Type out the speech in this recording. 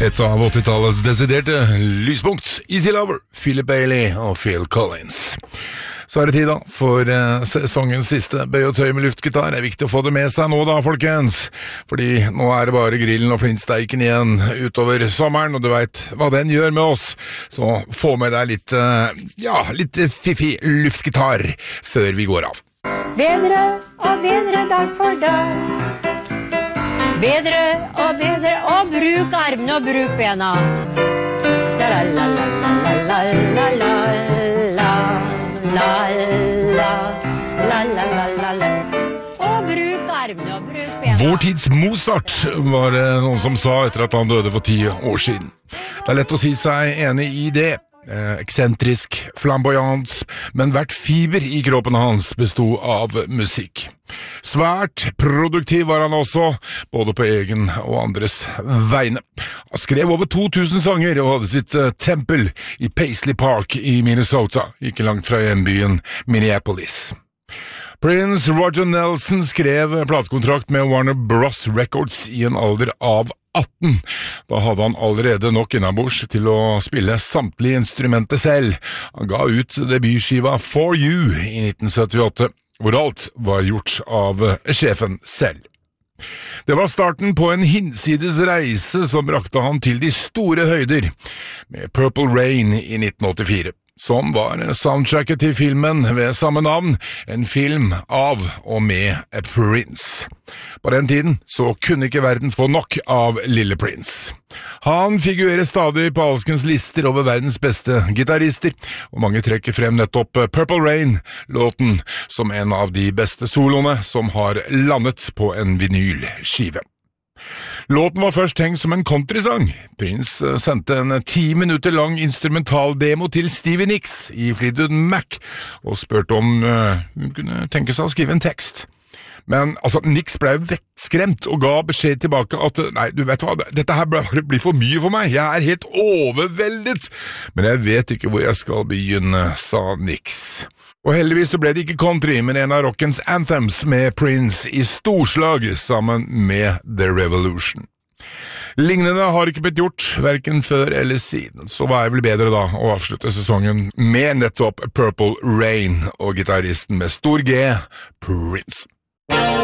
Et av 80-tallets desiderte lyspunkt, Easy Lover, Philip Bailey og Phil Collins. Så det tid da, for sesongens siste bøy og tøy med luftgitar. Det viktig å få det med seg nå da, folkens. Fordi nå det bare grillen og flintsteiken igjen utover sommeren, og du vet hva den gjør med oss. Så få med deg litt fiffig luftgitar før vi går av. Bedre og bedre dag for dag. Bedre og bruk armene og bruk bena. La la la la la la la la la la la la la. Og bruk armene og bruk bena. Vår tids Mozart var det noen som sa etter at han døde for 10 år siden. Det lett å si seg enig i det. Eksentrisk, flamboyant, men hvert fiber i kroppen hans bestod av musikk. Svært produktiv var han også, både på egen og andres vegne. Han skrev over 2000 sanger og hadde sitt tempel i Paisley Park i Minnesota, ikke langt fra hjembyen Minneapolis. Prince Roger Nelson skrev platekontrakt med Warner Bros. Records i en alder av 18. Da hadde han allerede nok innabords til å spille samtlige instrumenter selv. Han ga ut debutskiva For You i 1978, hvor alt var gjort av sjefen selv. Det var starten på en hinsides reise som brakte han til de store høyder, med Purple Rain i 1984. Som var soundtracket til filmen ved samme navn, en film av og med Prince. På den tiden så kunne ikke verden få nok av Lille Prince. Han figurerer stadig på alskens lister over verdens beste gitarister, og mange trekker frem nettopp Purple Rain, låten som en av de beste soloene som har landet på en vinylskive. Låten var først tenkt som en countrysang. Prince sendte en 10 minutter lang instrumentaldemo til Stevie Nicks i Fleetwood Mac og spurte om hun kunne tenke seg å skrive en tekst. Men Nicks ble vettskremt og ga beskjed tilbake at nei, du vet hva, dette her blir for mye for meg, jeg helt overveldet, men jeg vet ikke hvor jeg skal begynne, sa Nicks. Og heldigvis så ble det ikke country, men en av rockens anthems med Prince i storslag sammen med The Revolution. Lignende har ikke blitt gjort, hverken før eller siden, så hva vel bedre da å avslutte sesongen med nettopp Purple Rain og gitaristen med stor G, Prince.